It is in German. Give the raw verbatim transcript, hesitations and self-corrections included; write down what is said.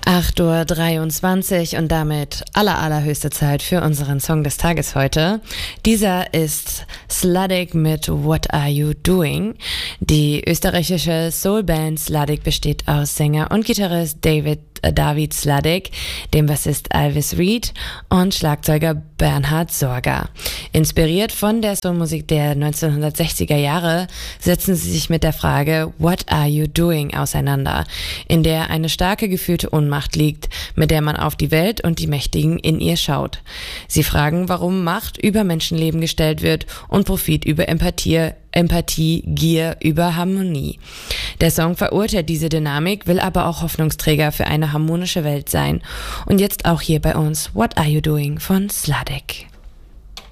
acht Uhr dreiundzwanzig und damit aller, allerhöchste Zeit für unseren Song des Tages heute. Dieser ist Sladek mit What Are You Doing? Die österreichische Soulband Sladek besteht aus Sänger und Gitarrist David äh, David Sladek, dem Bassist Alvis Reed und Schlagzeuger Bernhard Sorger. Inspiriert von der Soulmusik der neunzehnhundertsechziger Jahre setzen sie sich mit der Frage What Are You Doing auseinander, in der eine starke gefühlte Ohnmacht liegt, mit der man auf die Welt und die Mächtigen in ihr schaut. Sie fragen, warum Macht über Menschenleben gestellt wird und Profit über Empathie, Empathie, Gier über Harmonie. Der Song verurteilt diese Dynamik, will aber auch Hoffnungsträger für eine harmonische Welt sein. Und jetzt auch hier bei uns What Are You Doing von Sladek.